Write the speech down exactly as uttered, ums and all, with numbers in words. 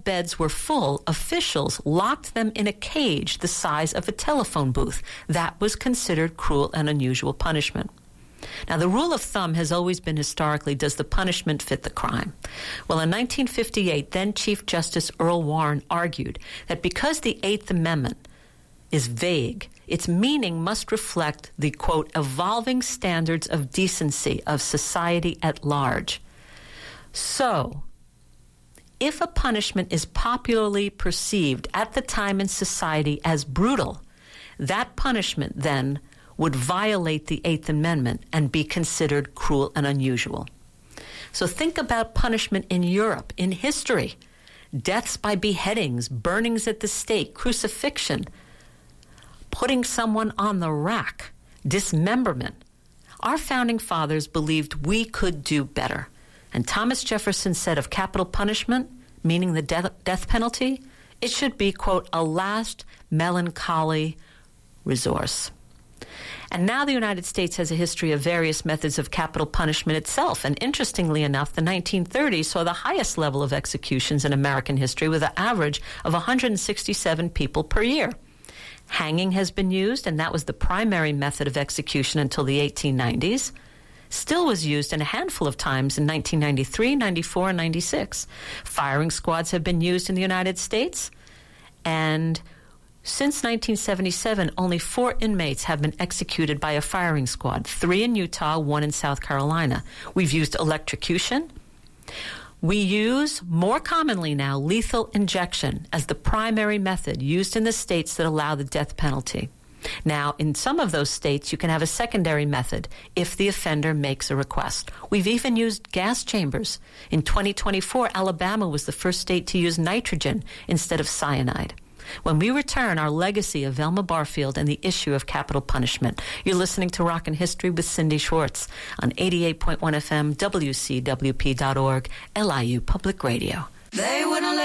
beds were full, officials locked them in a cage the size of a telephone booth. That was considered cruel and unusual punishment. Now, the rule of thumb has always been historically, does the punishment fit the crime? Well, in nineteen fifty-eight, then Chief Justice Earl Warren argued that because the Eighth Amendment is vague, its meaning must reflect the, quote, evolving standards of decency of society at large. So, if a punishment is popularly perceived at the time in society as brutal, that punishment then would violate the Eighth Amendment and be considered cruel and unusual. So think about punishment in Europe, in history. Deaths by beheadings, burnings at the stake, crucifixion, putting someone on the rack, dismemberment. Our founding fathers believed we could do better. And Thomas Jefferson said of capital punishment, meaning the death, death penalty, it should be, quote, a last melancholy resource. And now the United States has a history of various methods of capital punishment itself. And interestingly enough, the nineteen thirties saw the highest level of executions in American history with an average of one hundred sixty-seven people per year. Hanging has been used, and that was the primary method of execution until the eighteen nineties. Still was used in a handful of times in nineteen ninety-three, ninety-four, and ninety-six. Firing squads have been used in the United States, and since nineteen seventy-seven, only four inmates have been executed by a firing squad, three in Utah, one in South Carolina. We've used electrocution. We use, more commonly now, lethal injection as the primary method used in the states that allow the death penalty. Now, in some of those states, you can have a secondary method if the offender makes a request. We've even used gas chambers. In twenty twenty-four, Alabama was the first state to use nitrogen instead of cyanide. When we return, our legacy of Velma Barfield and the issue of capital punishment. You're listening to Rockin' History with Cindy Schwartz on eighty-eight point one F M, W C W P dot org, L I U Public Radio. They wouldn't let